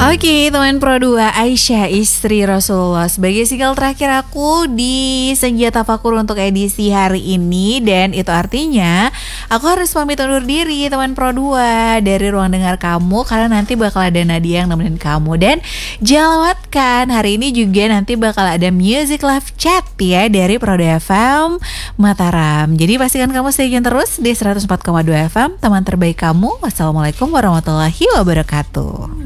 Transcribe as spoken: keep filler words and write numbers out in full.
Oke, teman Pro dua, Aisyah istri Rasulullah sebagai single terakhir aku di Senja Tafakur untuk edisi hari ini. Dan itu artinya aku harus pamit undur diri teman Pro dua dari ruang dengar kamu, karena nanti bakal ada Nadia yang nemenin kamu. Dan jangan lewatkan, hari ini juga nanti bakal ada Music Live Chat ya dari Pro dua F M Mataram. Jadi pastikan kamu stay tune terus di seratus empat koma dua F M, teman terbaik kamu. Wassalamualaikum warahmatullahi wabarakatuh.